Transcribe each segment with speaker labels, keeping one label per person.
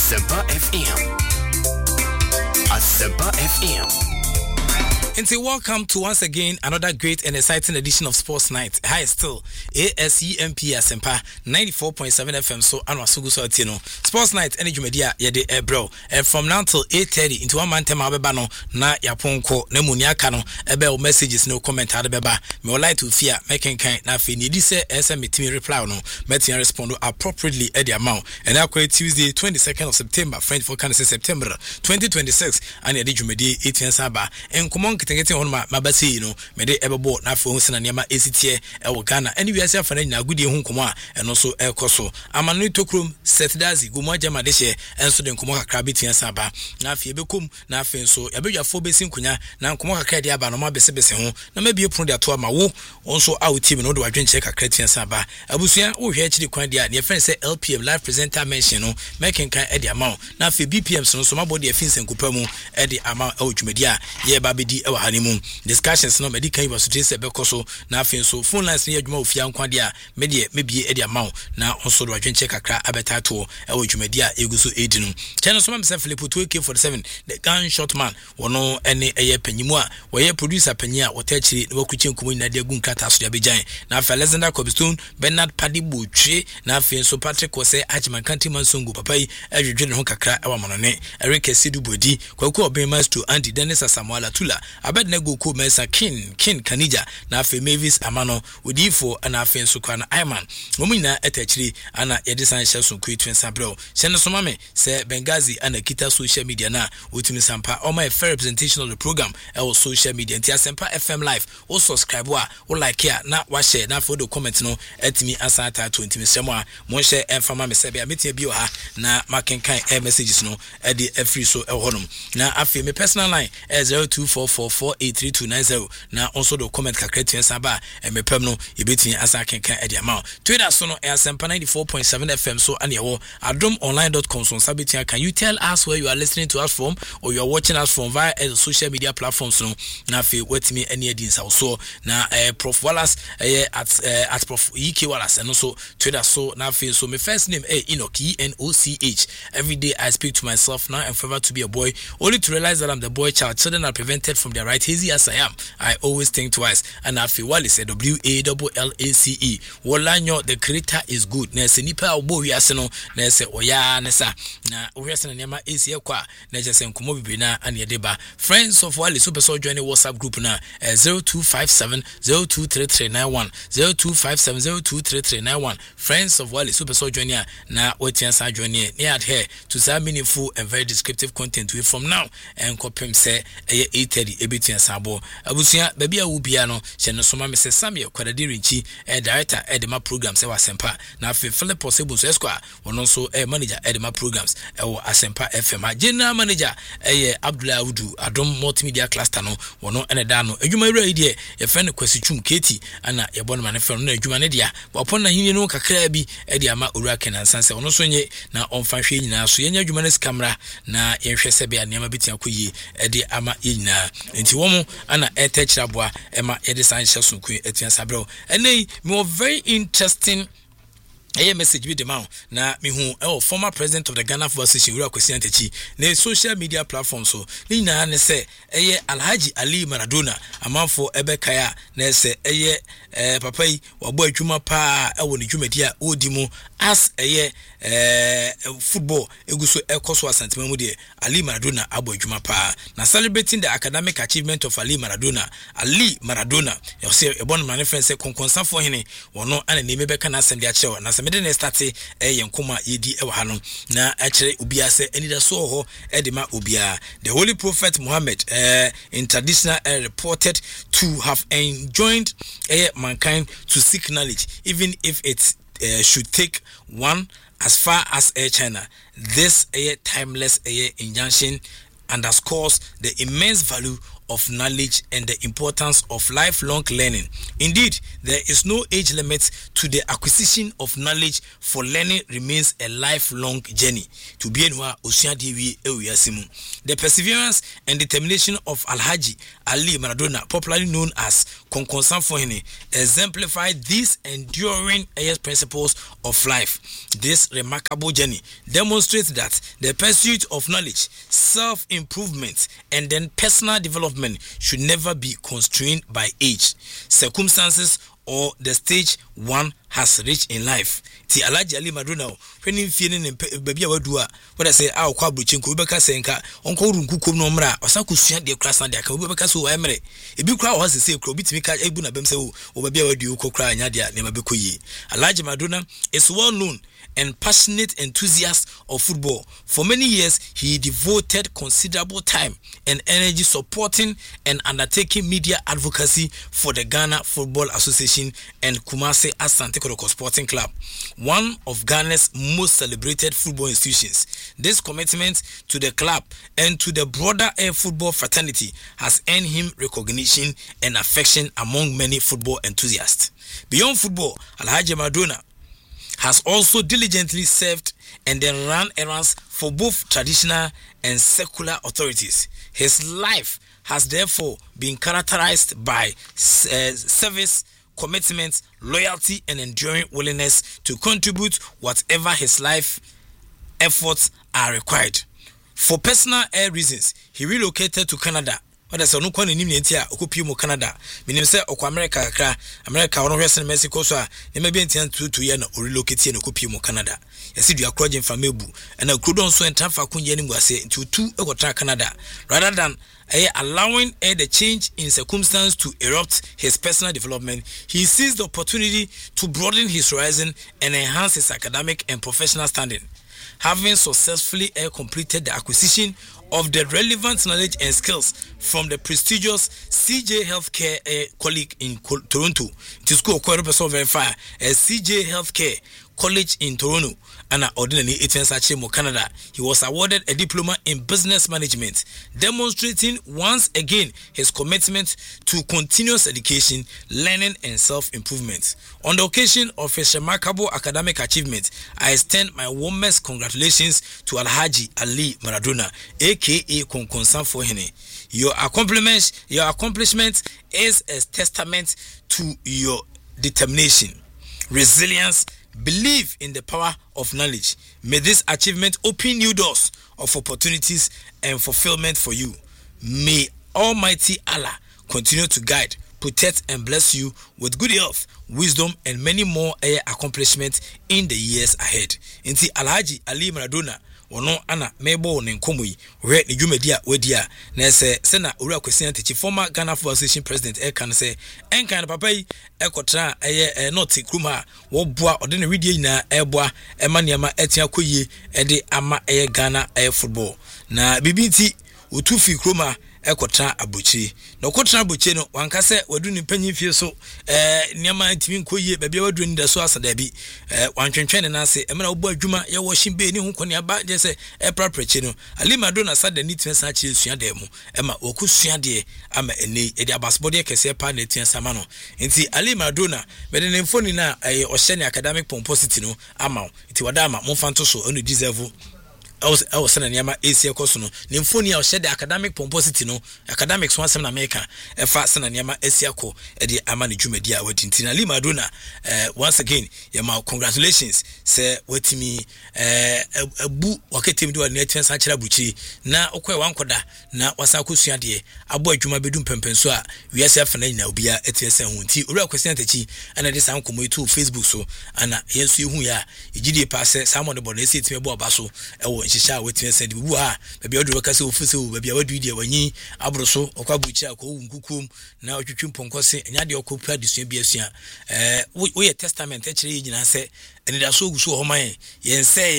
Speaker 1: Asempa FM. Asempa FM. And so welcome to once again another great and exciting edition of Sports Night. Hi, still ASEMP Asempa 94.7 FM. So Anwasugu so Tino Sports Night energy media yede bro. And from now till 8:30 into 1 man tema bebano na yaponko ne muniaka no ebe messages no comment adebeba. Me would like to fear making kind na fe need say SM team reply no metin respond appropriately at the amount. And now Tuesday 22nd of September French for can say September 2026 and the media 18 Saba and come on getting on my basi, you know, made everbo na for Hussein Yama ACTA, El Ghana, and we are saying a good Hunkuma and also El Coso. Amanu Tokrum, Setdazi, Guma Jamadeshe, and so then Kumoka Krabiti and Saba. Na Fiebecum, na Fenso, a bit of 4 basin Kunya, now Kumoka Kadia Banoma Besebesen, now maybe a prune to my woo, also our team in order to drink check a Cretian Saba. Abusia, oh, here to the Quandia, near friends say LPM live presenter mention, making kind at the amount. Now for BPM, so my body a fins and Kupemu at the amount of media, yeah, Baby D. Honeymoon discussions no medical was to say bekoso na afin so phone lines near Juma ofia nkwadia media maybe e dia maw na onso do adwen check akra abetato e wo dwumadia eguso edinu channel so myself Philip 2AK47 the gunshot man wono ene eye panyimu a wo ye producer panyi a wotachiri ne wakuchi nkomo na de gu nkata so ya bejan na afa Alexander Cobstone Bernard Padibu twe na afin so Patrick Ose Ajiman Kanti Mansongo papai adwedwe ne ho kakra e wa monone Eric Sidu Bodi kwaku obema to Andy Dennis Samuel Tula Abednego ko Mensa King Kanija na afi Mavis Amano Udifo ana afi Sukwana Ayman omuna etachiri ana yedisan hyeso ku twensa bro hyene so mame se Bengazi ana kita social media na utimi sampa o my fair representation of the program e social media nti Asempa FM live o subscribe wa o like ya na wa share na for the comment no etimi asata 20 mesemo a mo share enfama me se bia metia bi o ha na makenkan messages no e de free so e honum na afi me personal line 0244483290 na also the comment kakra twensa ba e me pem no e betini asa kenkan e de amount Twitter so no Asempa 94.7 FM so ane wo adomonline.com so sabetia. Can you tell us where you are listening to us from or you are watching us from via social media platforms no na fe wetimi any edins also na Prof Wallace at Prof EK Wallace and also Twitter so na fe so my first name Enoch ENOCH. Every day I speak to myself now and forever to be a boy only to realize that I'm the boy child. Children are prevented from their right hazy as I am. I always think twice and I feel Wallace WALLACE Wolanyo the creator is good na se nipa obo wiase no na se oya nesa na wiase na nema esi ekwa na je se nkomo bibi na ane deba friends of Wale super so join WhatsApp group na 0257023391 0257023391 friends of Wale super so join na wetian sa join ne adhere to some meaningful and very descriptive content we from now and kopem se 8:30 ebetian sabo abusia baby a wo bia no hye no soma me se Samuel Kwadadirinchi director edema programs e Asempa na afi Philip Osebo so esquire wono so manager edema programs e Asempa FM general manager Abdullah Udu Adom multimedia cluster no wono ene da no adwuma wura ide ye friend Kwasi Chum Keti ana ye bono mane friend no adwuma ne dia bopon na hini no kakra bi e dia ma owura kenan sanse wono so nye na onfa hwe nyina so ye nya adwuma ne camera na ye hwe se bia ne ma bitia koyi e di ama ye nyina enti womo ana etechira boa e ma ye de san hye so ku etian sabro ene me very interesting message with the man na me who former president of the Ghana Football Association Ura Kwesi Antachi na social media platforms so ni na ne se Alhaji Ali Maradona amanfo ebekaya na se papa yi wabo adwuma pa ne dwumadi a odimu as football eguso ekoso asantema mu de Ali Maradona abo adwuma pa na celebrating the academic achievement of Ali Maradona you say ebon man friend say konkonsa for hene wono ana ne mebeka na asem de achewa na mede na start yenkoma yedi ewa hanom na akire obia se anida so ho edema obia the holy prophet Muhammad in traditional reported to have enjoined mankind to seek knowledge even if it should take one as far as China. This timeless injunction underscores the immense value of knowledge and the importance of lifelong learning. Indeed, there is no age limit to the acquisition of knowledge, for learning remains a lifelong journey. To be the perseverance and determination of Alhaji Ali Maradona, popularly known as Konkonsan Fohene, exemplified these enduring principles of life. This remarkable journey demonstrates that the pursuit of knowledge, self-improvement, and then personal development should never be constrained by age, circumstances, or the stage one has reached in life. Ti Alhaji Ali Maradona when in feeling baby awadua what I say a kwa bruchinko ubeka senka onko runkukom no mra osakusua de class na de aka ubeka so emre ebi kra wo se kro bitimi ka ebu na bem se o baby awadu kokra anya de na mabekoyi. Alhaji Maradona is well known and passionate enthusiast of football. For many years, he devoted considerable time and energy supporting and undertaking media advocacy for the Ghana Football Association and Kumasi Asante Kotoko Sporting Club, one of Ghana's most celebrated football institutions. This commitment to the club and to the broader football fraternity has earned him recognition and affection among many football enthusiasts. Beyond football, Alhaji Maradona has also diligently served and then ran errands for both traditional and secular authorities. His life has therefore been characterized by service, commitment, loyalty, and enduring willingness to contribute whatever his life efforts are required. For personal reasons, he relocated to Canada. What is no kwan nim ntia okupi mu Canada minim se okwa America kakra America ono hwese Mexico so a ne mabia ntia tutu ye na relocate na okupi mu Canada yesi dua kroje mfa mebu na krodon so entafa kunye ni muase tutu ekotra Canada rather than allowing the change in circumstance to erupt his personal development. He seized the opportunity to broaden his horizon and enhance his academic and professional standing. Having successfully completed the acquisition of the relevant knowledge and skills from the prestigious CJ Healthcare College in Toronto. It is called verify CJ Healthcare College in Toronto and ordinary Canada. He was awarded a diploma in business management, demonstrating once again his commitment to continuous education, learning, and self-improvement. On the occasion of his remarkable academic achievement, I extend my warmest congratulations to Alhaji Ali Maradona, aka Konkonsan Fohene. Your accomplishment is a testament to your determination, resilience, believe in the power of knowledge. May this achievement open new doors of opportunities and fulfillment for you. May Almighty Allah continue to guide, protect, and bless you with good health, wisdom, and many more accomplishments in the years ahead. Inti Alhaji Ali Maradona wono ana mebo ne nkomui we ne dwumadia wadia na se na owura kwesian techi former Ghana Football Association president kan se enkan papa yi ekotra not kruma wo boa ode ne widie nyina eboa emaniama etia koyie de ama Ghana football na bibinti otufi kruma ekotra abuchi no kotra abuchi no wanka se wadu ni panyin fie so niama ntimi nkoyie babia wadu ni da so asada bi wantwentwen na ase emra obo adwuma ye wo shimbe ni hu kone aba je se praprechi no Ali Maradona sada ni twensa chi sua da mu ema wokusua de ama eni edi abasbode kese pa na twensa ma no nti Ali Maradona mede ne mfoni na ohye ne academic pomposity no ama nti wada ama momfanto so onu deserve I was saying Yama ACA Cosono, Nymphonia shed the academic pomposity no, academics once in America, a fast and Yama Esiaco, Eddie Amani Jumedia, waiting Tina Lima Duna. Once again, Yama, congratulations, say, wait me a boo, Waketim do a nature such a buchi, na okwe one koda, na wasakusia de, a boy Juma Bedum Pempensua, we are self and now be at TSN, Ura question and I just uncle to Facebook so, and yes, you who ya, Ejidi pass, someone about the city about Basso, Shisha waiting said, Wua, maybe I'll do a castle official, maybe I would do the Wani, Abroso, or Kabucha, Kukum, now you can Poncosi, and Yadio Cooper, the same BSia. We a testament actually, and I say, and it is so my yen say,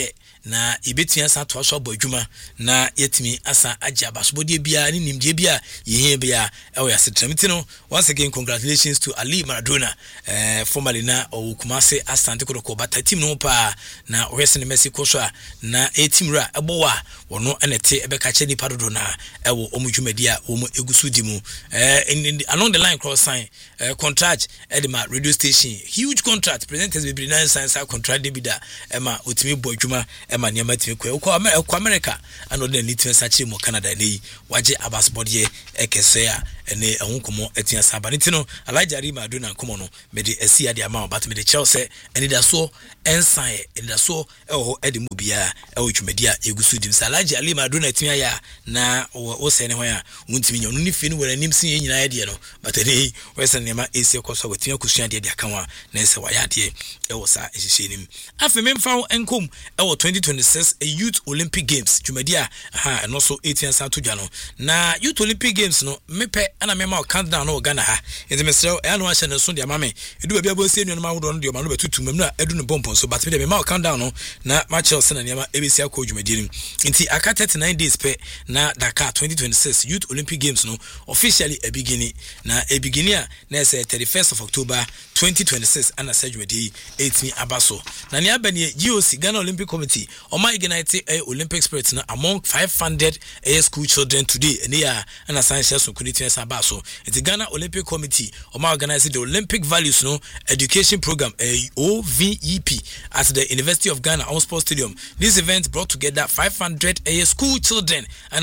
Speaker 1: na yebetua sa to aso abodwuma na yetimi asa agye abasobodie bia ne nimdie bia yehia bia ewo yasetramiti no. Once again, congratulations to Ali Maradona, formerly na Kumase Asante Kotoko, but a team no pa na wrestling Mexico na a team ra ebowa wono enete ebeka cheni padodona ewo omudwumedia omo egusudimu along the line cross sign contract edema radio station, huge contract presenters be bring science contract debida ema otimi bodwuma ema niam atimi kwa America and odin litwen sachi mo Canada nei waje abasbodie ekese a ene ehunkomo etia sabaniti no Alhaji Ali Maradona nkomo no mede asia de ama but mede Chelsea eni da so ensan eni da so eho edi mu bia ewo twumedia egusudim Alhaji Ali Maradona etia ya na wo se ne ho ya wuntimi nyo no ni fi no wora nim sin nyina de no but eni we se ne ma esi koso wetia kusua de akanwa na se wa ya de ewo sa ehihye nim afi memfa enkom ewo 2026 a Youth Olympic Games twumedia no so 18 sa to dwa no na Youth Olympic Games no mepe ana mema countdown no Ghana ha enti mesrew e anu ahye ne so de amame edu bia bo se nuanum ahodo no de ma no betutu mam na edu no bompon so but me de mema countdown no na ma Chelsea na niam ebesi akọ dwumadi nim enti aka 39 days pe na Dakar 2026 Youth Olympic Games no officially a beginning na a beginning na say 31st of October 2026 ana dwumadi 18 abaso na ne abane GOC Ghana Olympic Committee oma ignite Olympic spirit na among 500 school children today ene ya ana science so kuniti abaso the Ghana Olympic Committee organizing the Olympic Values no Education Program OVEP at the University of Ghana on Sports Stadium. This event brought together 500 school children and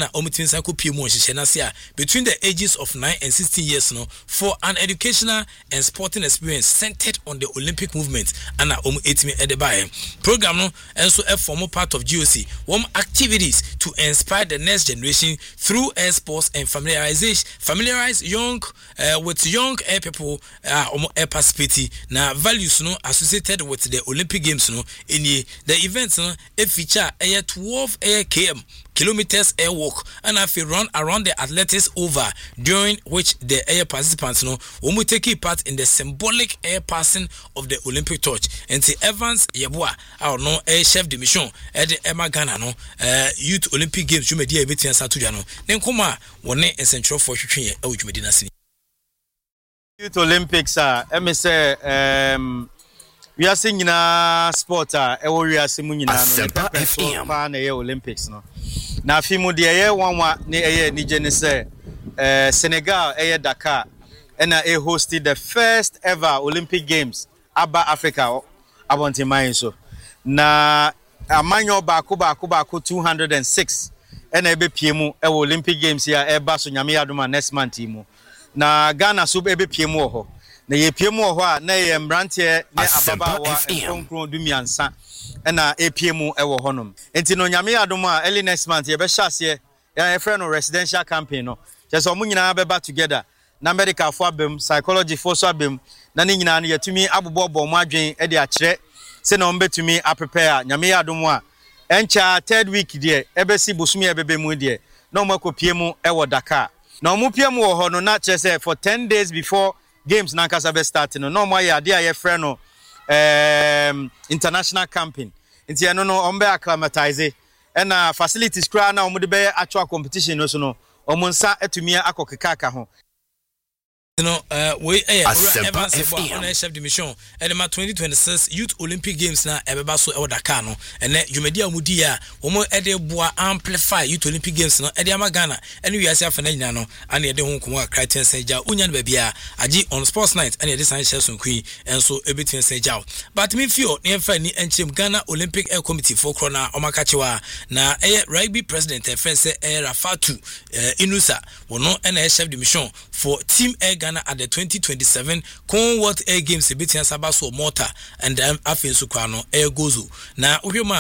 Speaker 1: between the ages of 9 and 16 years no for an educational and sporting experience centered on the Olympic movement and program no and so a formal part of GOC activities to inspire the next generation through sports and familiarize young with young people participate na values no associated with the Olympic Games no any the events no feature 12 kilometers air walk and if you run around the athletics over during which the air participants no will take part in the symbolic air passing of the Olympic torch and Evans Yeboah our no air chef de mission at the Emma Ghana no Youth Olympic Games you media betia satuja no then come one essential for twetwe e wudwumedi sini
Speaker 2: Youth Olympics me say we are singing sport we are singing na Olympics no na fimu de ye wanwa ne eye ni je ne say Senegal Dakar and hosted the first ever Olympic Games aba Africa abonti man so na amanyo baako 206 and ebe piemu Olympic Games here eba so nyame adoma next month mu na Ghana so ebe piemu ho na ye piemu ho a na ye mbrante ne ababa wa konkron dumiansa na epiemu ewo honom enti no nyame adoma early next month ye be hyase ya friend no residential campaign no just omu nyina beba together na medical for abem psychology for so abem na ne nyina no yetumi abobobo mo adwen e de akire se na ombetumi prepare nyame adoma encha third week de ebesi bosumi ebebe mu de na omakopiemu ewo Dakar na omupiemu wo ho no na chese for 10 days before games na kasa be start no mo ya de aye friend no international campaign nti eno no ombe acclimatize na facilities kra na omude be actual competition no so no omunsa etumi akokeka ho
Speaker 1: no we Evans on chef de mission and ma 2026 Youth Olympic Games na ebeba so e Dakar no ene dwumedia mudi a wo ede boa amplify Youth Olympic Games no ede Amagana ene wiase afana nyina no ane ede ho komo akra senja onya no ba bia agi on sports night ane ede san share so queen enso ebetin senja but me feel ne fa ni enchem Ghana Olympic Air Committee for krona omakachewa na rugby president friend Rafatu Inusa wono ene chef de mission for team Air Ghana at the 2027 Commonwealth Air Games betia sabaso Malta and afin so kwa no air gozo na ohwema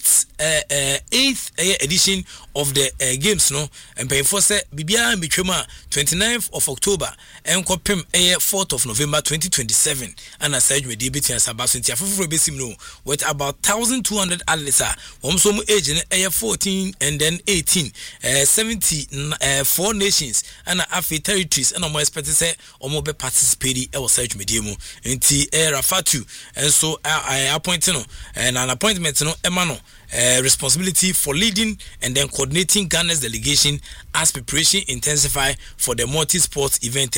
Speaker 1: 8th edition of the games no and for say bibia metwema 29th of October and kopem 4th of November 2027 and aside we betia sabaso ntia foforo besim no with about 1200 athletes so mu age no 14 and then 18 74 nations and afi territories and more expected say omo be participate e was search media mu enti Rafatu and so appointing no and an appointment no emma no responsibility for leading and then coordinating Ghana's delegation as preparation intensify for the multi-sports event.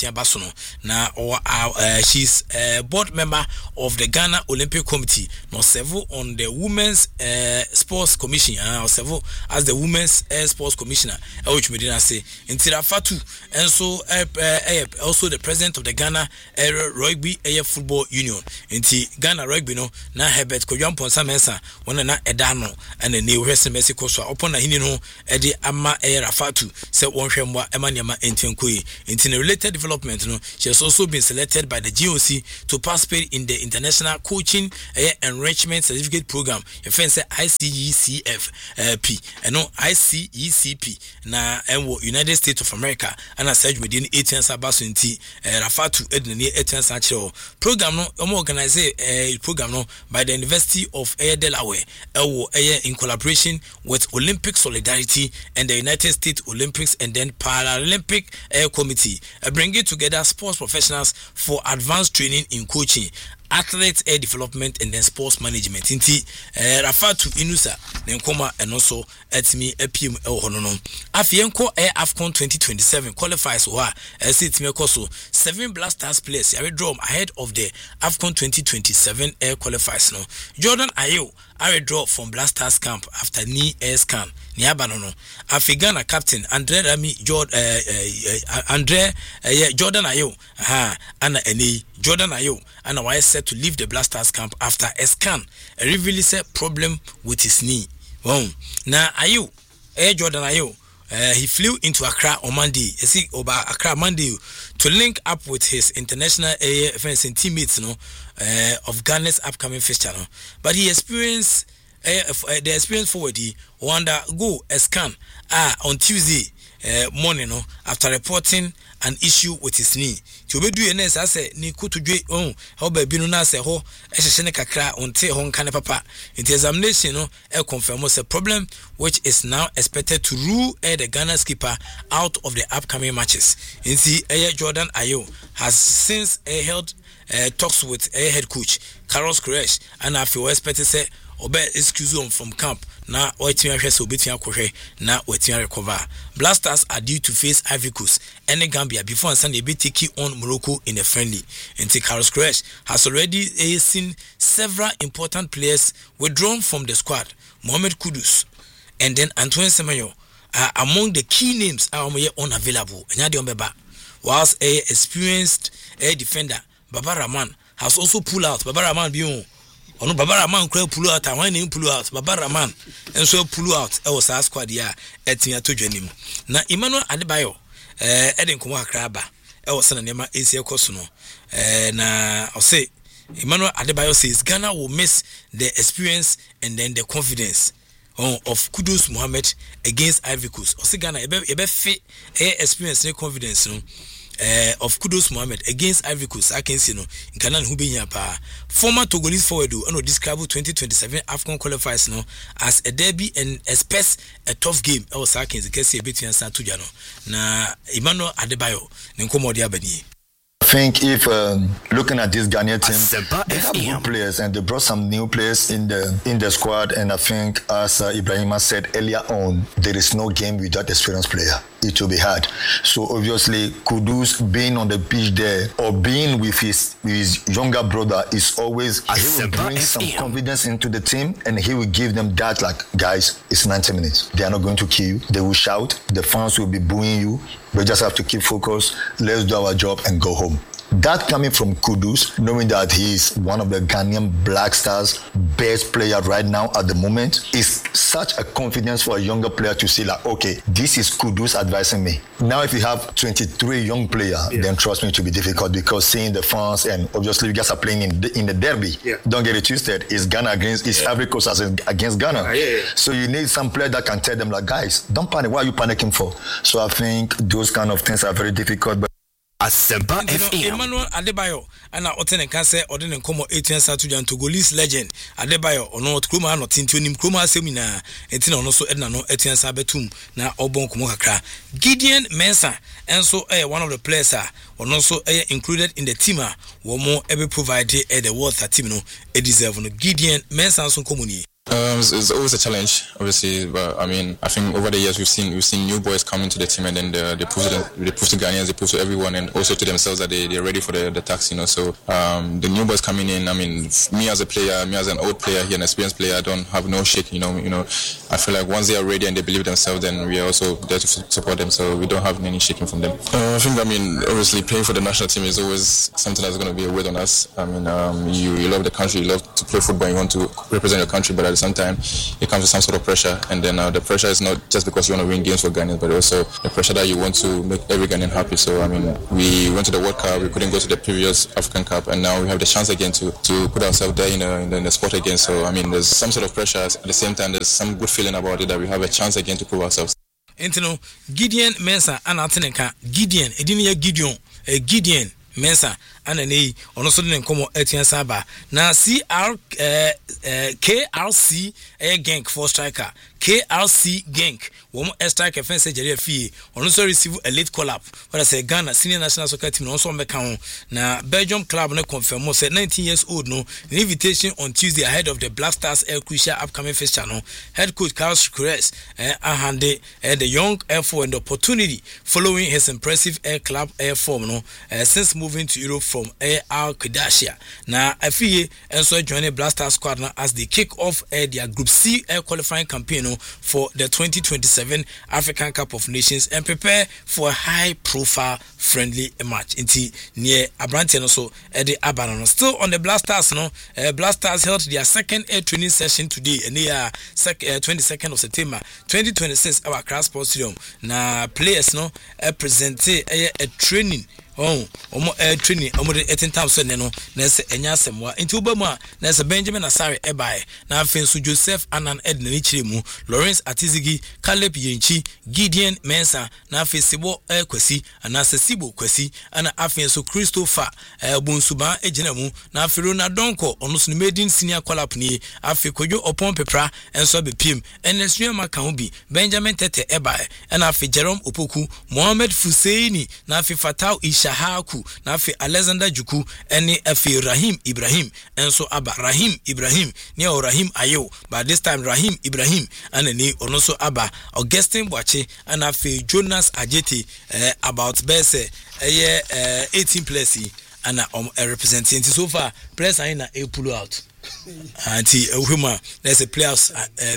Speaker 1: She's a board member of the Ghana Olympic Committee. Now several on the Women's Sports Commission. Several as the Women's Sports Commissioner. Which Medina say Intira Fatu, and so also the president of the Ghana Rugby Football Union. Inti Ghana Rugby no na Herbert Koyam Ponsa Mensa one na Edano and the new Western Mexico so upon a hino Eddie Ama Rafatu said one Shemwa Emanyama Entinkui. In a related development, she has also been selected by the GOC to participate in the International Coaching Enrichment Certificate Program. Your friend said ICECF and no ICECP na United States of America and I said within 18 Sabasu inti Rafatu Edney 18 Sachero program no organize a program no by the University of Delaware in collaboration with Olympic Solidarity and the United States Olympics and then Paralympic Committee, bringing together sports professionals for advanced training in coaching, athletes development and then sports management. Inti Rafatu Inusa Nenkoma and also at me PM Honono. Afienko AFCON 2027 qualifies wa sit me koso 7 Blasters players I withdraw ahead of the AFCON 2027 qualifies no. Jordan Ayew I withdraw from Blasters camp after knee air scan. Niabanono. Afigana captain Andre Rami Jordan Ayew. Anna Eni Jordan Ayew and why set to leave the Blasters camp after a scan. A reveal said problem with his knee. Wow. Now Ayew, Jordan Ayew. He flew into Accra on Monday. Accra Monday to link up with his international friends and teammates, of Ghana's upcoming fixture. But he experienced the experience forward. He undergo a scan on Tuesday morning after reporting an issue with his knee. To be doing this, I say, ni kutu jwe how baby no na say ho ehhehne kakra onte ho nka ne papa. In the examination confirm was a problem which is now expected to rule the Ghana skipper out of the upcoming matches. In the Jordan Ayew has since held talks with head coach Carlos Queiroz and I feel expected say obe excuse him from camp na wetin ahwe se obetia kohwe na wetin recover. Blasters are due to face Ivory Coast and Gambia before Sunday be taking on Morocco in a friendly. And Carlos Queiroz has already seen several important players withdrawn from the squad. Mohamed Kudus and then Antoine Semenyo are among the key names are unavailable. Whilst a experienced defender Baba Rahman has also pulled out. Baba Rahman bion ono Baba Rahman kura pull out and when he pull out Baba Rahman and so pull out e was our squad ya etia to dwanim na Emmanuel Adebayo eden komo akraba e was na nema esi ekoso no na I say Emmanuel Adebayo says Ghana will miss the experience and then the confidence of Kudus Mohammed against Ivory Coast. O say Ghana ebe fit experience and confidence no of Kudus Mohammed against Ivory Coast. I can see no in Ghana who be pa former Togolese forward no describe 2027 AFCON qualifiers no as a derby and expects a tough game. I was saying the case between Santo Jano na Emmanuel Adebayo nkomo dia bani.
Speaker 3: I think if looking at this Ghanaian team, they have good players and they brought some new players in the squad. And I think, as Ibrahima said earlier on, there is no game without experienced player. It will be hard. So obviously, Kudus being on the pitch there or being with his younger brother is always he will bring some confidence into the team and he will give them that like, guys, it's 90 minutes. They are not going to kill you. They will shout. The fans will be booing you. We just have to keep focused. Let's do our job and go home. That coming from Kudus, knowing that he is one of the Ghanaian Black Stars' best player right now at the moment, is such a confidence for a younger player to see like, okay, this is Kudus advising me. Now, if you have 23 young players, then trust me, it will be difficult because seeing the fans and obviously you guys are playing in the derby. Yeah. Don't get it twisted. It's Ghana against Ivory Coast against Ghana. So you need some player that can tell them like, guys, don't panic. What are you panicking for? So I think those kind of things are very difficult. But
Speaker 1: Asempa FM. Emmanuel Adebayo ana otene kan se odene nkomo 18 Saturday Togolese legend Adebayo ono kroma no tintonim kroma asemina entina ono so edna no 18 Sabetum na obon komo kakra. Gideon Mensah enso one of the players ono so included in the team wo mo ebe provide the world that team no deserve no. Gideon Mensah so komuni
Speaker 4: It's always a challenge, obviously, but I mean, I think over the years we've seen new boys come into the team, and then they prove to Ghanaians, they prove to everyone, and also to themselves that they're ready for the task, So the new boys coming in, I mean, me as a player, me as an old player here, an experienced player, I don't have no shake, I feel like once they are ready and they believe themselves, then we are also there to support them, so we don't have any shaking from them. I think, obviously playing for the national team is always something that's going to be a weight on us. I mean, you love the country, you love to play football, you want to represent your country, but at the same time, it comes with some sort of pressure, and then the pressure is not just because you want to win games for Ghanaians, but also the pressure that you want to make every Ghanaian happy. So, I mean, we went to the World Cup, we couldn't go to the previous African Cup, and now we have the chance again to put ourselves there in the sport again. So, I mean, there's some sort of pressure. At the same time, there's some good feeling about it that we have a chance again to prove ourselves.
Speaker 1: Gideon Mensah and Ateneka Gideon Gideon Mensah and an ono so den komo etian saba na KRC Genk for striker KRC Genk wo striker fence jere fie ono so receive a late call up when I say Ghana senior national soccer team no so mbeka ho na Belgium club no confirm say 19 years old no invitation on Tuesday ahead of the Black Stars crucial upcoming fixture no head coach Carlos Cruz ahande the young F4 and the opportunity following his impressive club form no since moving to Europe from Al Qadassia. Now, Afie and so joining Blaster squad now as they kick off their Group C qualifying campaign for the 2027 African Cup of Nations and prepare for a high-profile friendly match. Inti near Abrantian also Eddie Abanano. Still on the Blasters, Blasters held their second air training session today, and they are 22nd of September 2026. Our Accra Sports Stadium. Now players presented a training. Training de 18 times no na se enya semwa nti obama na se Benjamin Asare ebae na afenso Joseph Anan Edna ni chiremu Lawrence Atizigi Caleb Yenchi Gideon Mensah na afesibo kwasi ana Sibo kwasi ana afenso Christopher Bonsuba ejinamu na afero na Donko ono so medin senior collab ni afekojo opon pepra enso bepiem enesua maka ho bi Benjamin Tete ebae ana afe Jerome Opoku Mohammed Fuseini na afe Fatau Haku na afi Alexander Juku ene afi Rahim Ibrahim enso aba Rahim Ibrahim ne Rahim Ayo but this time Rahim Ibrahim ane ni onoso aba Augustine Boache and afi Jonas Ajeti about bese 18 players and representing so far players are in a pull out anti there's a players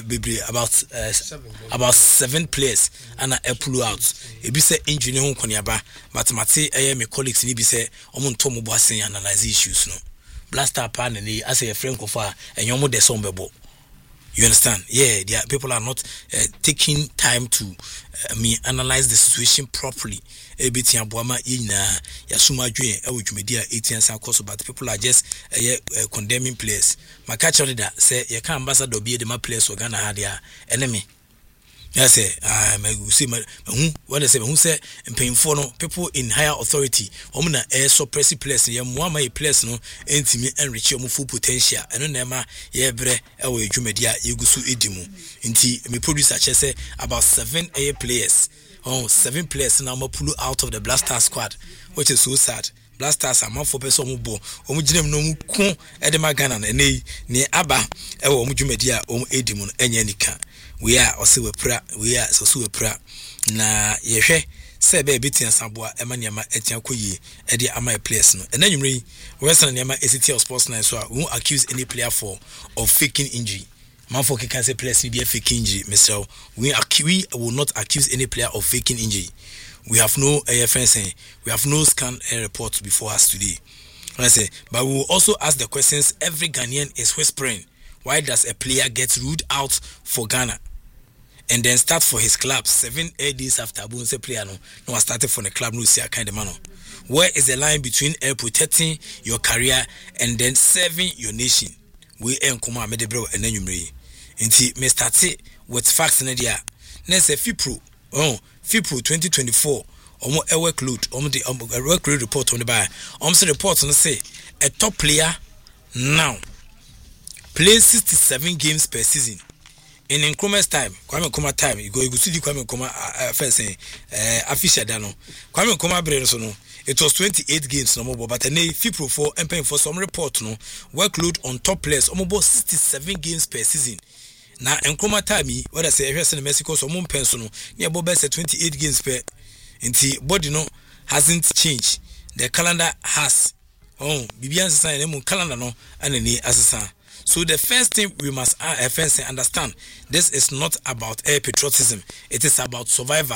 Speaker 1: about 7 players and a pull out e be say injury ho koniaba but mate my colleagues ni be say omonto mo boasen analyze issues no blaster pan ni as a friend of and yomo de sombebo. You understand? Yeah, there people are not taking time to analyze the situation properly. Ebitia boama ina yasuma dwen awudwumedi a 18 san course, but people are just condemning players. My catch that say you can ambassador be the players for Ghana had their enemy. Yes, see what I say who say paying for no people in higher authority omuna suppressive players ye mo ama players no entimi enrich your full potential eno na ma ye bre ewe dwumedi a yegusu edimu nti me producer che say about 7 players 7 players now pull out of the Blaster squad, which is so sad. Blasters are more for person who bo omujinem no mu ko edema Ghana na ne aba ewe omudwumedia edimu enyanika. We are also we pra na yehwe se be betian saboa emaniama etian koyi e de ama players no and then Western Niama ACT Sports Night so we won't accuse any player of faking injury. Man for can say players be faking injury, Mr. We will not accuse any player of faking injury. We have no AFN we have no scan report before us today. I say, but we will also ask the questions every Ghanaian is whispering. Why does a player get ruled out for Ghana and then start for his club 7 days after Abunse player no started for the club no see a kind of man? Where is the line between protecting your career and then serving your nation? We enkuma medebro and then you nti me start with facts in there. Next FIPRO 2024 workload the workload report on the by say report on say a top player now plays 67 games per season. In Nkrumah's time, Kwame Nkrumah time, you go see the Kwame Nkrumah first official dano. Kwame Nkrumah brain no. It was 28 games no more, but then FIPRO for employing for some report no workload on top players almost 67 games per season. na enkoma time what I say ehwese in Mexico so mum penso no ne ebo be 28 games per nti body no hasn't changed. The calendar has bibian sesa na mun calendar no anani asesa. So the first thing we must understand, this is not about patriotism. It is about survivor.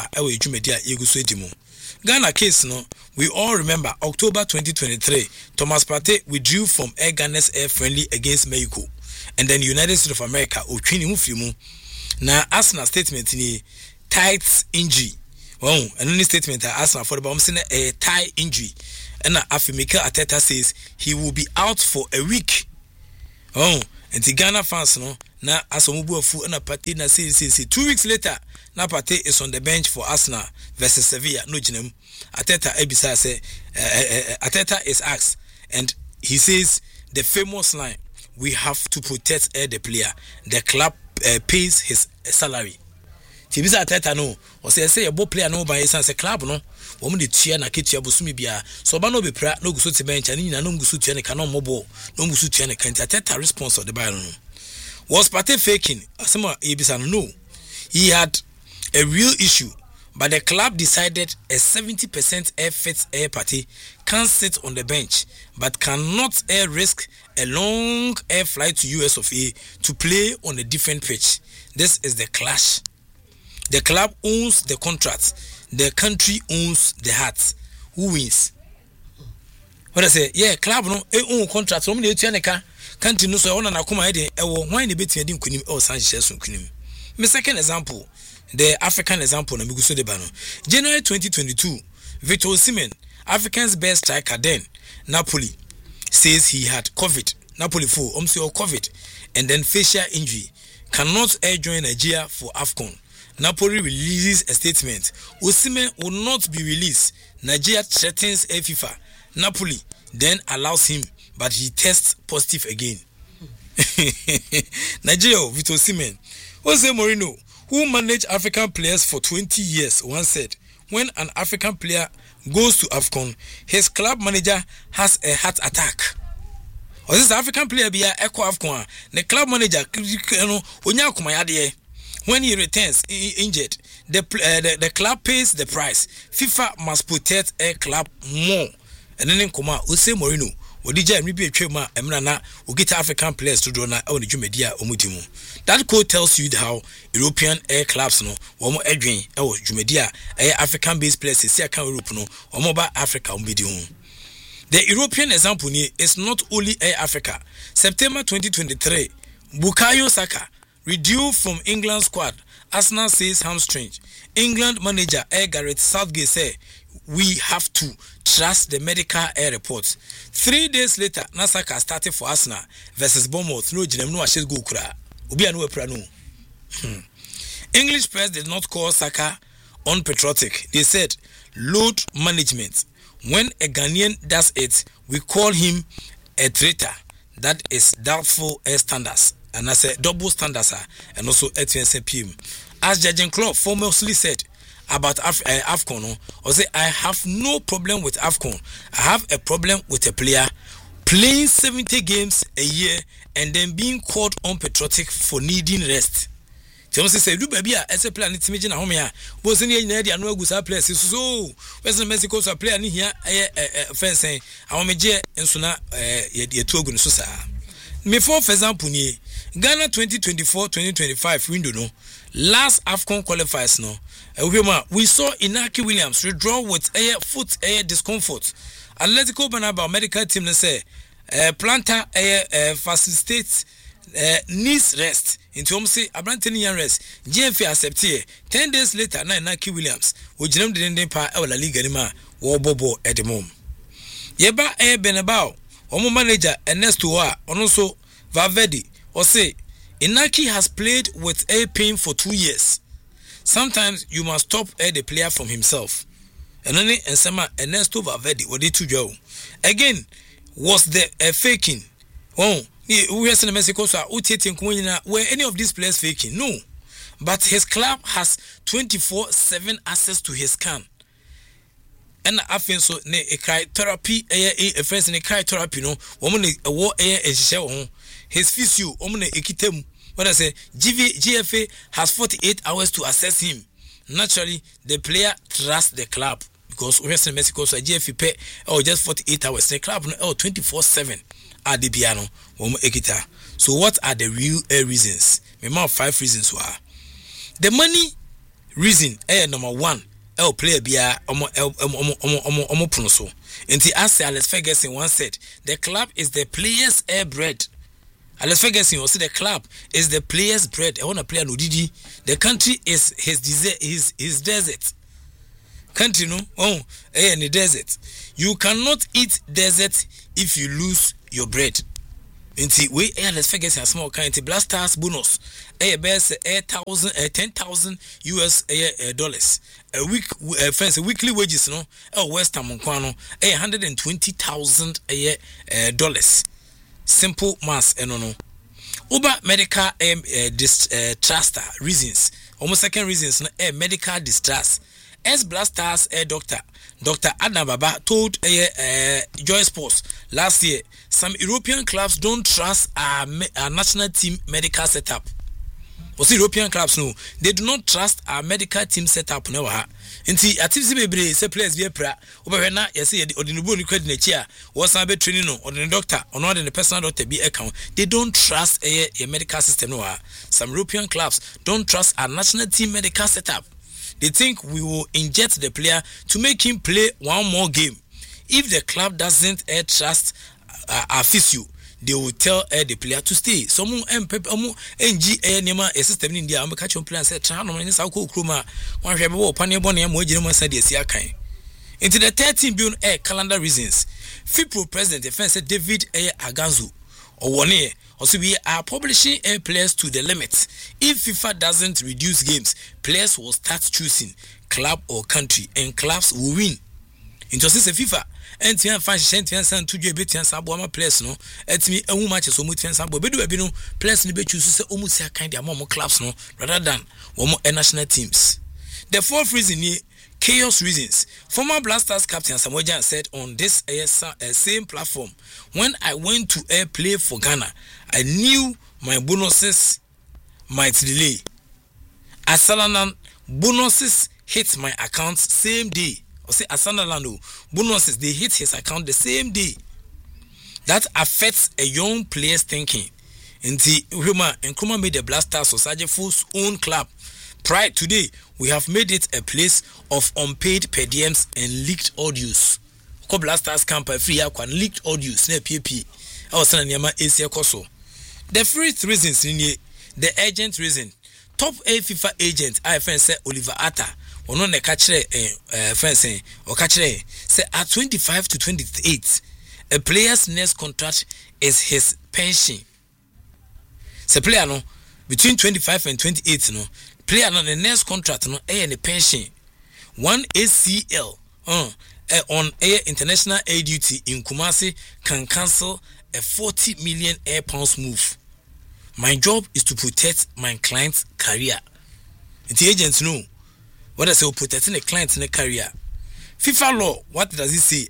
Speaker 1: Ghana case, no, we all remember October 2023, Thomas Partey withdrew from Ghana's air friendly against Mexico, and then United States of America na Arsenal statement ni tight injury. And any statement Arsenal for the a thigh injury, and Mikel Arteta says he will be out for a week. And the Ghana fans no na asomubu afu na Partey na say 2 weeks later na Partey is on the bench for Arsenal versus Sevilla no ginem. Arteta ebisa say Arteta is asked and he says the famous line, we have to protect the player, the club pays his salary. Tibisa Arteta no o say a bo player no by say club no wo mu de tua na ketua bosumi bia so ba no be pra no guso te bench ani na no guso tua ne ka no mobo no guso tua ne kan Arteta response of the Bayern no was Partey faking asema ebisa no, he had a real issue, but the club decided a 70% air fit air Partey can sit on the bench but cannot risk a long air flight to US of A to play on a different pitch. This is the clash. The club owns the contract. The country owns the heart. Who wins? What I say? Yeah, club no own contract. So many Tianeka country no so on na kuma ede ewo why na beti edi nkunim o san hye nkunim. My second example, the African example na miguso de bano. January 2022, Victor Osimhen, Africa's best striker then, Napoli, says he had COVID. Napoli full COVID and then facial injury. Cannot join Nigeria for AFCON. Napoli releases a statement. Osimhen will not be released. Nigeria threatens FIFA. Napoli then allows him, but he tests positive again. Nigeria with Osimhen. Jose Mourinho, who managed African players for 20 years, once said, when an African player goes to AFCON, his club manager has a heart attack. Or this African player be a echo AFCON, the club manager, when he returns injured, the club pays the price. FIFA must protect a club more. And then Koma, Jose Mourinho, Odija and Ribi Chema, Emrana, will get African players to draw on the Jumedia Omutimu. That quote tells you how European air clubs no, or more Edwin, or Jumedia, African based players, Siakan Europe no, or mobile Africa Ombidium. The European example is not only Air Africa. September 2023, Bukayo Saka reduced from England squad. Arsenal says hamstring. England manager Gareth Southgate said, we have to trust the medical air reports. 3 days later, Nasaka started for Arsenal versus Bournemouth. No, no, go kura. Ubi anu eprano. English press did not call Saka unpatriotic. They said, load management. When a Ghanaian does it, we call him a traitor. That is doubtful air standards. And I said double standards and also PM. As Jurgen Klopp famously said about AFCON, or say I have no problem with AFCON. I have a problem with a player playing 70 games a year and then being called unpatriotic for needing rest. Tell say do baby as a player to imagine home here. Was in here the no good players so Western Mexico so player ni here fencing awomeje ensuna ye tuogu so sa. Me for example ni Ghana 2024-2025 window no last AFCON qualifiers no we saw Inaki Williams withdraw with foot discomfort. Atletico Banaba medical team say Planta facilitates needs rest into home say Abrantanian rest GFA accepted 10 days later na Inaki Williams we jinem de pa La Liga ni ma wo bobo at the mom yeba Benabao omo manager Ernesto wa also Valverde or say Inaki has played with a pain for 2 years. Sometimes you must stop the player from himself. And then Ernesto Valverde what did to go again was the faking. We are in Mexico so were any of these players faking? No. But his club has 24/7 access to his scan. And I think so ne therapy friends ne cry therapy no woman war his physio omne ekitem What I say, GFA has 48 hours to assess him. Naturally, the player trusts the club because Western Mexico so GFA pay just 48 hours. The club 24/7 at the piano. So what are the real reasons? Remember 5 reasons were. The money reason number 1. Player bia omo pronoso. Until as Alex Ferguson once said, the club is the player's bread. Alex Ferguson also the club is the player's bread. I want to play no Didi. The country is his desert. Country no in the desert. You cannot eat desert if you lose your bread. Until we Alex Ferguson a small kind Blasters bonus. Best $10,000 US dollars a week. Weekly wages no. West Ham Kwano $120,000 dollars. Simple maths no. Uber medical distrust reasons. Almost second reasons no medical distrust. As Blasters Dr. Adnan Baba told Joy Sports last year, some European clubs don't trust our national team medical setup. But European clubs no, they do not trust our medical team setup no ha. Nti activity bebre say players be pra obehwe na yesi odinubo ni kwadi na chi a wo san be training no odin doctor ono the personal doctor be account. They don't trust a medical system no ha. Some European clubs don't trust our national team medical setup. They think we will inject the player to make him play one more game. If the club doesn't trust our physio, they will tell the player to stay. Some NG Nema system in India, I'm catching plan said, Chano and South Kruma, one rebel, Panabon, and Mojima said, yes, Yakai. Into the 13 billion calendar reasons, FIPRO President Defense David Aganzu, or 1 year. Also, we are publishing players to the limit. If FIFA doesn't reduce games, players will start choosing club or country, and clubs will win. Into FIFA, and to find to bit and Sabuama players no. At me, a match so much and Sabo, but do no players in the choose almost a kind of more clubs no, rather than more national teams. The fourth reason is chaos reasons. Former Blasters captain Samuel Jan said on this same platform, when I went to play for Ghana, I knew my bonuses might delay. Asalanan bonuses hit my account same day. Or say Asanalano bonuses they hit his account the same day. That affects a young player's thinking. Nkrumah made the Blasters Osajefo's own club. Pride today, we have made it a place of unpaid per diems and leaked audios. Blasters camp free and leaked audios. The first reasons the agent reason. Top A FIFA agent, I said Oliver Atta, or no catcher fencing or catcher say at 25 to 28, a player's next contract is his pension. Say player no between 25 and 28 no. Player on the next contract no and the pension. One ACL on air international air duty in Kumasi can cancel a 40 million pounds move. My job is to protect my client's career. The agents know what I say protecting the client's career. FIFA law, what does it say?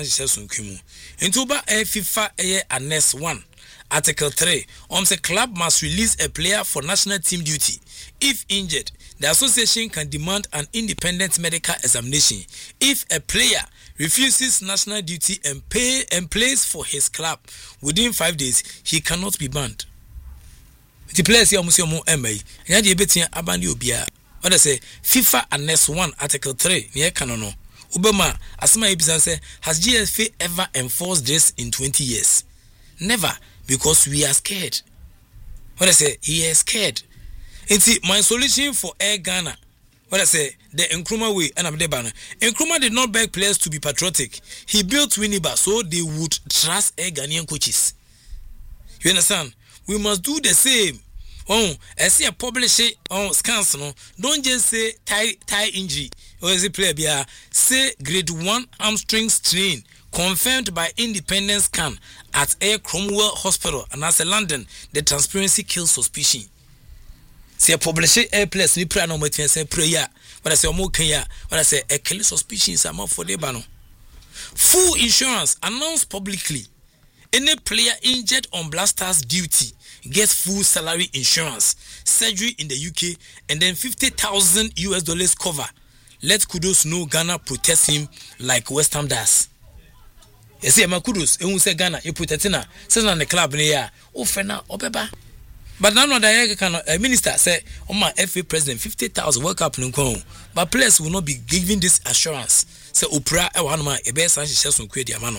Speaker 1: Into FIFA Annex 1 Article 3 the club must release a player for national team duty. If injured, the association can demand an independent medical examination. If a player refuses national duty and plays for his club within 5 days, he cannot be banned. The players here must more MA. And you bet abandon obia. What I say, FIFA Annex 1 Article 3 near Canono. Obama, as my Ibsen say, has GFA ever enforced this in 20 years? Never, because we are scared. What I say, he is scared. And see, my solution for Air Ghana, what I say, the Nkrumah way, and I'm the banner. Nkrumah did not beg players to be patriotic. He built Winneba so they would trust Air Ghanaian coaches. You understand? We must do the same. I see a publish it on scans. No, don't just say thigh injury or as a player. Say grade 1 hamstring strain confirmed by independent scan at Air Cromwell Hospital and as a London. The transparency kills suspicion. See a publish it air place. Ni prayer no more say prayer. But I say more Kenya. But I say a kill suspicion. Some for the bano. Full insurance announced publicly. Any player injured on Black Stars duty gets full salary insurance, surgery in the UK, and then $50,000 cover. Let Kudus know Ghana protects him like West Ham does. You see, my Kudus, you say Ghana, you protect him. Says on the club near, oh, Fena, Obeba. But now the minister said, "Oh my FA president, 50,000 World Cup no. But players will not be given this assurance." Say Opera, one man, a best and shares on Quedia Mano.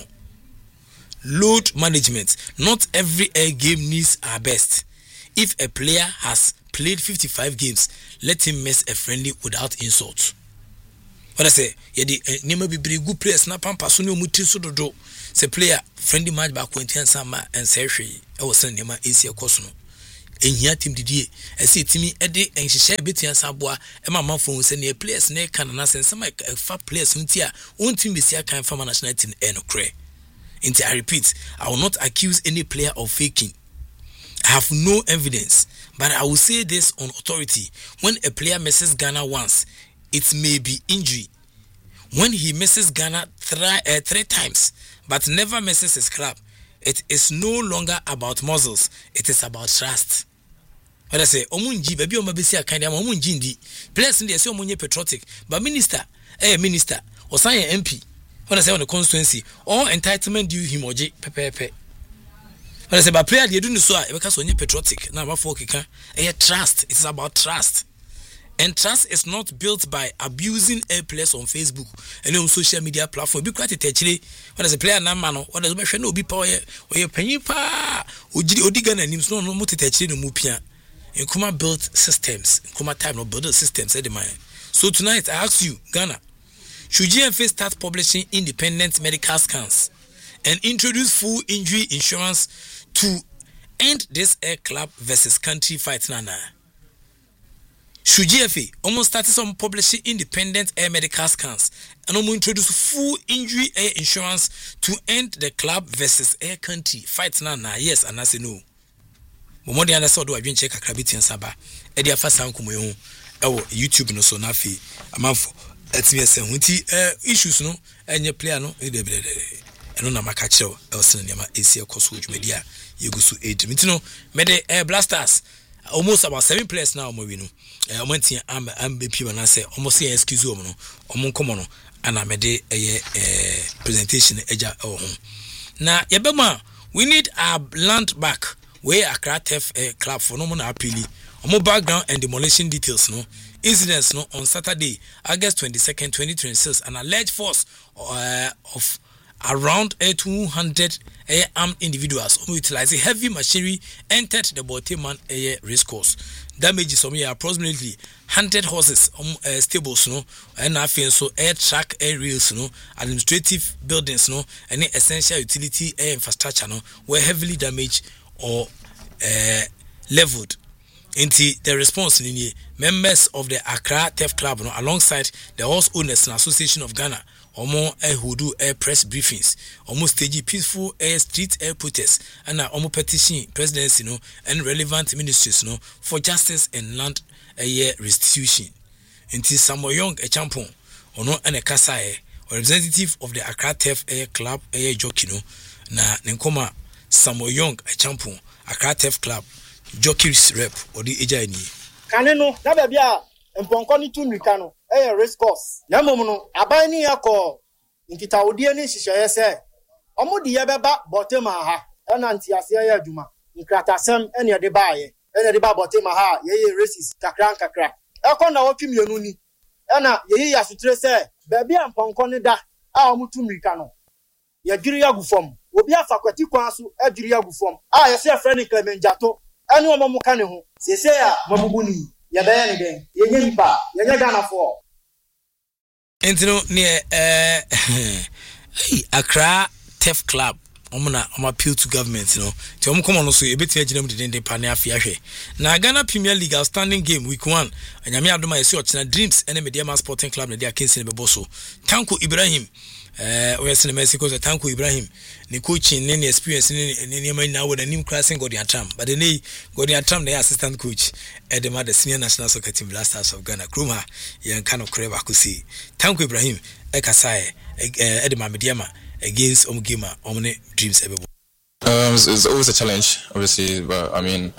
Speaker 1: Load management. Not every game needs our best. If a player has played 55 games, let him mess a friendly without insult. What I say, yedi nima be good players na pampa so ne omuti so dodo. Say player friendly match back 20 and sama and say hwe. I was saying nima AC akoso no. Ehia team didie ese timi ede enhyehyɛ betua saboa e mama phone se ne players ne kan na sense my fa players nti a on team be sia kan fa national team no kre. Inti I repeat, I will not accuse any player of faking. I have no evidence, but I will say this on authority. When a player misses Ghana once, it may be injury. When he misses Ghana three times but never misses his club, it is no longer about muscles, it is about trust. What I say, omunji baby omabesi akande ama omunji ndi. Players ndi ese omunye patriotic, but minister or sign MP. What I say on the constituency, all entitlement due him oje pepepe. What I say, but player they do no so because onye patriotic. Na ba for kika. Trust. It is about trust. And trust is not built by abusing a players on Facebook and on social media platform. Be quite actually what is a player na man what is be no be power or your penny pa odigan and him no moti actually no mupia. And Kuma build systems. Kuma time no build systems at the mind. So tonight I ask you, Ghana, should GMFA start publishing independent medical scans and introduce full injury insurance to end this air club versus country fight nana? Should GFA almost started some publishing independent air medical scans and almost introduce full injury air insurance to end the club versus air country fight nana? Yes, and I say no. Momodi understand do I been check akrabiti and saba. Edi afa sankumo ye ho YouTube no so na fi amanfo atimi ese hunti issues no enye player no e de eno na maka chew elsen nema esi ekoso dwumedia yegusu edrim ntino mede Blasters almost about 7 players now mo wi no omantia am be piwa na say almost say excuse o mo no omo nkomo no ana mede presentation eja ho na yebema we need our land back where Accra Theft Club for no more appeal. Omo background and demolition details no incidents no on Saturday, August 22nd, 2026, an alleged force of around 200 armed individuals who utilizing heavy machinery entered the Boteman race course. Damages some approximately 100 horses, stables no, and I feel so air track, air rails no, administrative buildings no, any essential utility infrastructure no were heavily damaged or leveled. Into the response in members of the Accra Theft Club no, alongside the Horse Owners and Association of Ghana omo who do air press briefings almost stage peaceful air street air protests and omo petition presidency no and relevant ministries no for justice and land restitution. Into Samuel Young Echampon ono and a Kasae representative of the Accra Theft Club jockey no na nkoma Samuel Young Echampon Accra Theft Club Jockey's rep or the Ejani.
Speaker 5: Caneno, never be a Mponkoni to Mikano, a race course. Yamono, Abani Ako, in Kitaudian, she say, Omudi Yababa, Botemaha, and Antiasia Juma, in Kratasem, and Yadebaye, and Yadiba Botemaha, ye races, Kakran. Elkona Okim Yonuni, Anna, ye as to say, Baby and Ponkoni da, Amutu Mikano. Yagiria Gufom, Obia Fakwati Kwasu, Agiria Gufom. I say a friend in Clement Jato. Anu omo ka ne ho sese a mamubuni ya be ne den yenye nipa yenye Ghana for
Speaker 1: entino ne Accra Theft Club omo appeal to government you know ti omo come on so e betia gina mu de pa ne afia hwe na Ghana Premier League outstanding game week 1 anyame adoma yesi ochina Dreams ene Mediama Sporting Club na dia Kinsley beboso Tanko Ibrahim we sene Mexico so Tanko Ibrahim ni coaching ni experience ni man na with nim crossing Gordon Atram but the Gordon Atram the assistant coach at the senior national soccer team Blasters of Ghana Kruma yan kind of crave akusi Tanko Ibrahim ekasai Edema Mediama against Omgema Omne Dreams ebebo
Speaker 4: It's always a challenge, obviously, but I mean.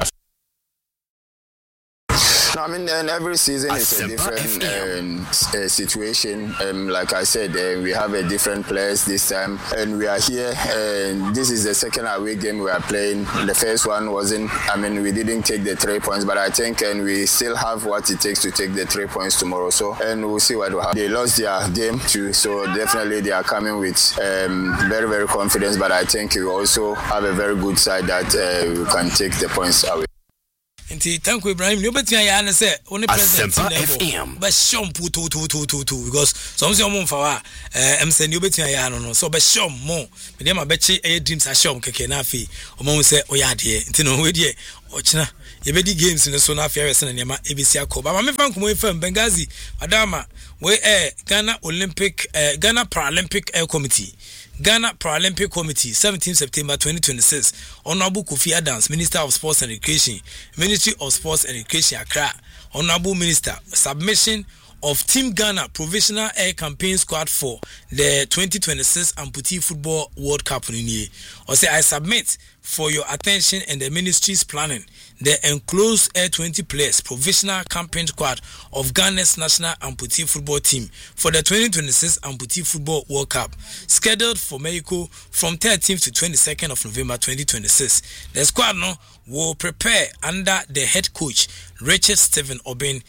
Speaker 6: No, I mean, and every season is a different situation. Like I said, we have a different players this time, and we are here. And this is the second away game we are playing. The first one wasn't. I mean, we didn't take the 3 points, but I think, and we still have what it takes to take the 3 points tomorrow. So, and we'll see what will happen. They lost their game too, so definitely they are coming with very, very confidence. But I think we also have a very good side that we can take the points away.
Speaker 1: Nti thank you Ibrahim you betia ya na say only president FM ba shom to because some say mo mfa am say you betia ya no so ba shom mo me dem abechi e dreams a shom keke na afi o mo say o ya de nti no we de o china ye be di games ne so na afi awese na nema ebesi akoba ba me fan komo FM Benghazi adama we Ghana Paralympic Committee Ghana Paralympic Committee, 17 September 2026. Honorable Kofi Adams, Minister of Sports and Education, Ministry of Sports and Education, Accra. Honorable Minister, submission of Team Ghana Provisional Air Campaign Squad for the 2026 Amputee Football World Cup. Or say, I submit for your attention and the ministry's planning the enclosed Air 20 players provisional campaign squad of Ghana's national amputee football team for the 2026 Amputee Football World Cup, scheduled for Mexico from 13th to 22nd of November 2026. The squad will prepare under the head coach Richard Stephen Obin.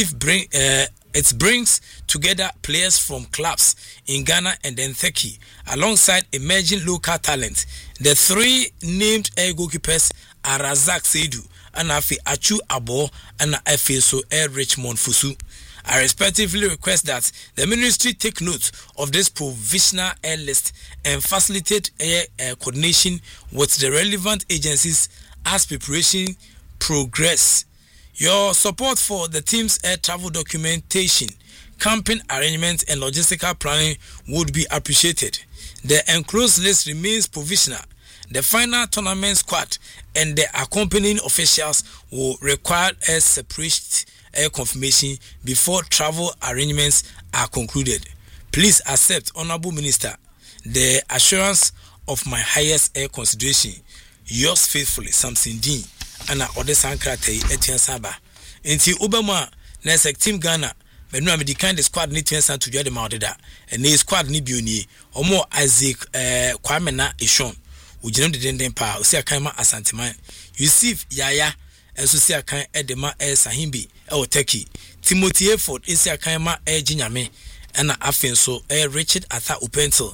Speaker 1: It brings together players from clubs in Ghana and then Turkey, alongside emerging local talent. The three named air goalkeepers are Razak Seidu, Anafi Achu Abo, and Efeso Air Richmond Fusu. I respectively request that the ministry take note of this provisional air list and facilitate air coordination with the relevant agencies as preparation progress. Your support for the team's air travel documentation, camping arrangements, and logistical planning would be appreciated. The enclosed list remains provisional. The final tournament squad and the accompanying officials will require a separate air confirmation before travel arrangements are concluded. Please accept, Honorable Minister, the assurance of my highest air consideration. Yours faithfully, Samson Dean. Ana ode sankrate etian saba enti obama na sek team Ghana menu am di kind squad ni tian san to dwa de maudeda and the squad ni bioni omo Isaac Kwame na Eshon uginem de den pa o sia kan ma Asanteman Yusuf Yaya enso sia kan edema Sahimbi o Turkey Timothy Efford sia kan ma Ginyame ana afen so Richard Arthur Upentel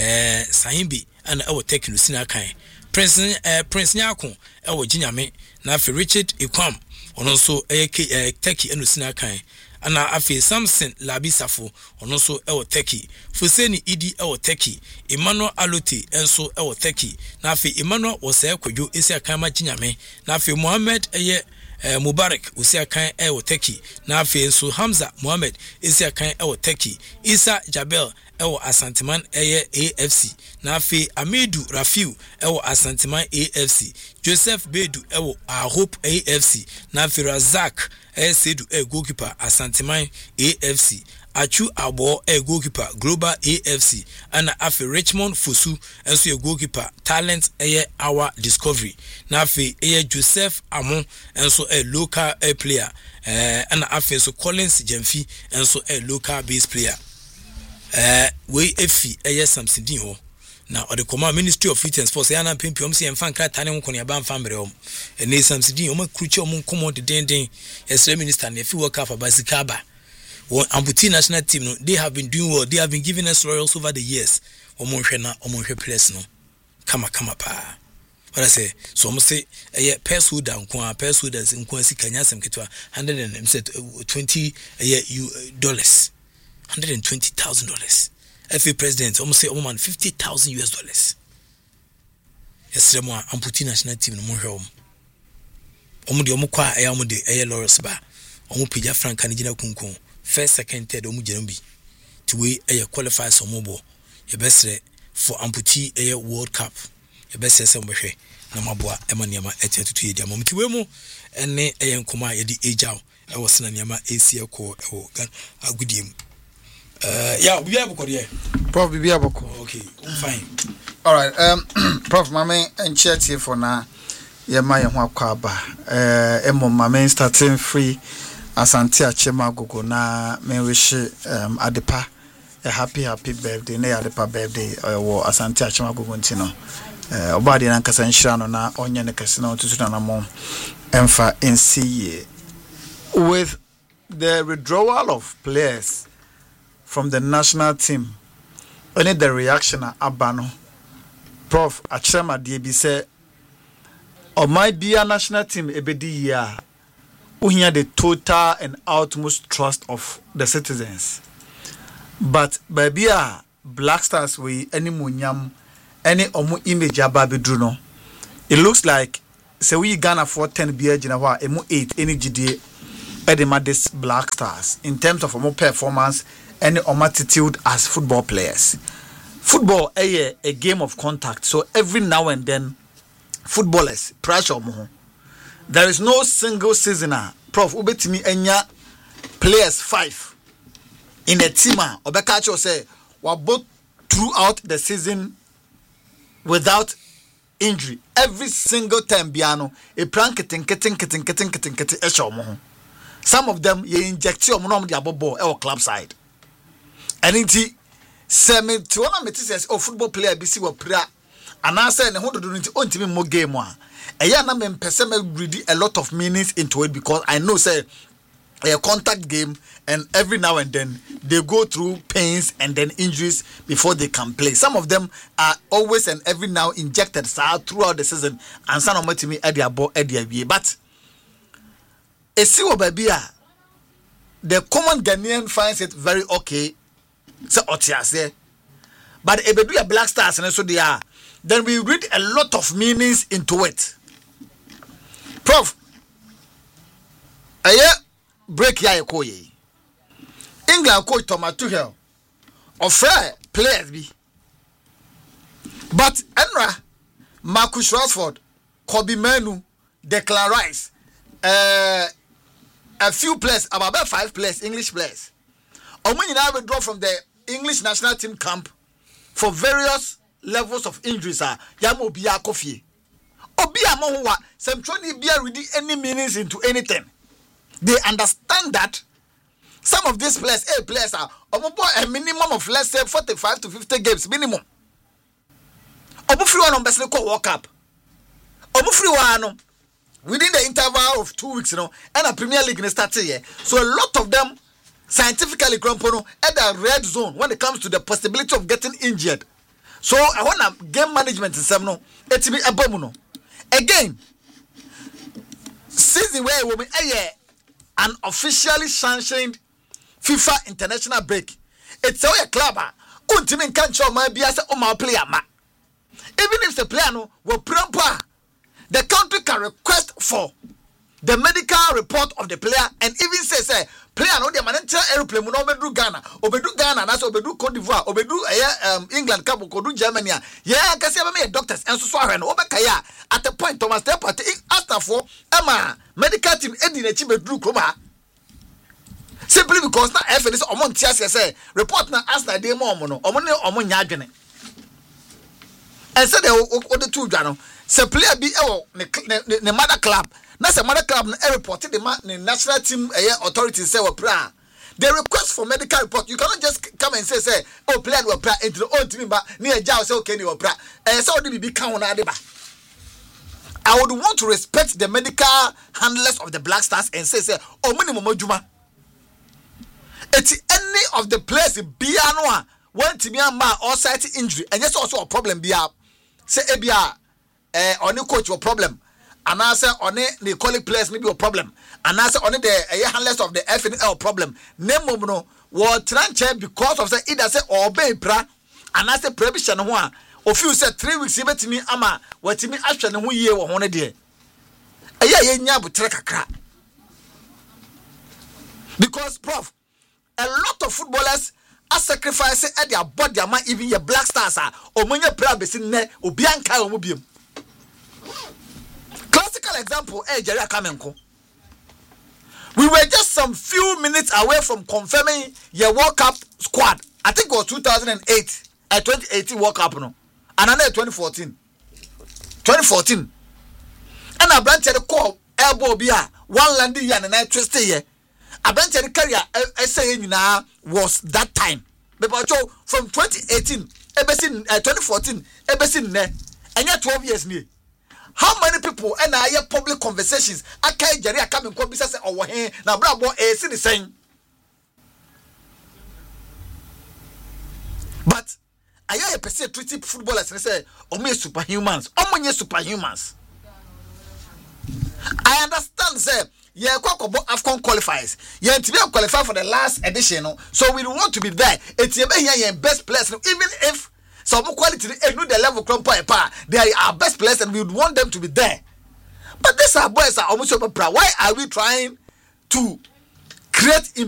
Speaker 1: Sahimbi ana o Turkey no sina kan Prince Nyako ewo Ginyame na afi Richard Ekwam ono so Turkey eno sina kan ana afi Samson Labisafo ono so ewo Turkey Fuseni Idi ewo Turkey Emmanuel Alote enso ewo Turkey na afi Emmanuel Wose Kwadwo esi kan ma Ginyame na afi Mohammed Mubarak usia kan ewo Turkey na afi enso Hamza Mohammed esi kan ewo Turkey Isa Jabel ewo Asanteman AFC na afi Amidu Rafiu ewo Asanteman AFC Joseph Bedu ewo Hope AFC na afi Razak Sedu goalkeeper Asanteman AFC Achu Abo goalkeeper Global AFC ana afi Richmond Fusu enso goalkeeper Talent Our Discovery na afi Joseph Amon enso local player ana afi so Collins Jemfi enso local base player we efi Samson Din ho na ode koma Ministry of Youth and Sports yana pempiom se emfa nkra tane ho konia ba mfa mbre om ene Samson Din o makruchi om nkomo de den yesre minister na efi work for Basikaba one amputee national team no they have been doing well, they have been giving us royals over the years omonhwe place no kama pa what I say so I'm say purse holder nko purse holders nko sikanya sem ketwa $120 $120,000 FA president almost say man $50,000 yesre mo amputee national team no mo hwe omo de omo kwa omo de Lawrence ba omo pija franka ni gina kunkun first second third omo gina bi to we qualify some more ye best for amputee World Cup ye best say mo hwe na maboa emaniama etiatutu ye dia mo tiwe mu ene nkoma ye di ejaw e wo sena niama esie ko e wo agudiem yeah, we have a okay, fine.
Speaker 7: All right, Prof Mame and Chetty for now. Yeah, my Kwaba. Mame starting free Asante Achema Gogo na me wish Adepa a happy birthday. Ne Adepa birthday or Asante Achema Gogo ntino. Obadi na nkasa nshirano na onye ne kase na otutu na mom emfa NCA with the withdrawal of players from the national team. Only the reaction abano Prof Achema DB say or might be a national team ebedi ya uhia the total and utmost trust of the citizens. But baby Black Stars we any munyam any omu image ababedru no. It looks like say we Ghana for 10 beer jina emu 8 any GD edema this Black Stars in terms of omu performance any omu attitude as football players. Football a game of contact, so every now and then footballers pressure omu. There is no single seasoner Prof ubetimi enya players 5 in a team obekacho say we both throughout the season without injury. Every single time biano a prank kitten esho. Some of them you inject your monom the abobo or club side. And inti semi to one says oh football player BC were prayer and I say the whole do it more game one. A yana men person read a lot of meanings into it because I know say a contact game and every now and then they go through pains and then injuries before they can play. Some of them are always and every now injected throughout the season and some of me at their ball at their year. But a siwa babia the common Ghanaian finds it very okay. So otiase. But ebedu Black Stars and so they are. Then we read a lot of meanings into it. Prof break ya ekoye. England coach Thomas Tuchel offer players be. But Enra, Marcus Rashford, Kobe Manu, Declan Rice, a few players, about 5 players, English players. Omuni now withdraw from the English national team camp for various levels of injuries. Yamo biya kofi. Obiya mohuwa. Semchoni biya ready any meanings into anything. They understand that some of these players, players are a minimum of let's say 45 to 50 games minimum. Obufriwa no best call World Cup. Obufriwa no within the interval of 2 weeks, and a Premier League start here. So a lot of them scientifically grumpono at the red zone when it comes to the possibility of getting injured. So I want to game management in some no. It's me abomuno. Again, season where we an officially sanctioned FIFA international break. It's a club. Untimin can't show my bias or my player. Even if the player no will proper, the country can request for the medical report of the player and even say player no the manager airplane no obedu Ghana na so obedu Cote d'Ivoire obedu England cup obedu Germany yeah kasi be doctors and so ahwe no obekaya at the point Thomas Partey asked for medical team edi na chi bedu kroma simply because na FA is omon tiase say report na Arsenal dey mo no omon nya adwene and say the two dwa no say player bi ne mother club. That's a mother club reported the national team authorities say pra. They request for medical report. You cannot just come and say oh player will pra into the own team but near jail say okay you pra. So the be count na deba. I would want to respect the medical handlers of the Black Stars and say oh minimum juma. It's any of the players biano one team ma or site injury and yes also a problem bia say ebia on the coach or problem. And I say on the colleague players maybe a problem. And I say on the handlers of the FNL problem. Name no was tranche because of say either say obey pra and I say prohibition one. Of you said 3 weeks even to me ama what me action who year or 1 day. Because Prof, a lot of footballers are sacrificing at their body even your Black Stars are or when your prayer be ne obianka or mubium. Classical example, Jerry Kamenko. We were just some few minutes away from confirming your World Cup squad. I think it was 2008, 2018 World Cup. No, and 2014 and a branch the call elbow bia one landing yan and I twist here a branch the career saying now was that time but from 2018 ebesin 2014 ebesin ne and yet 12 years ni how many people and I hear public conversations akai Jerry coming come say owo he na brabo see the same but I hear a person treating footballers and say omo superhumans omo superhumans. I understand say yeah Kokobo AFCON qualifiers yeah to be qualified for the last edition so we want to be there it's here best players even if some quality know the level they are our best players and we would want them to be there but these are boys are almost over. Why are we trying to create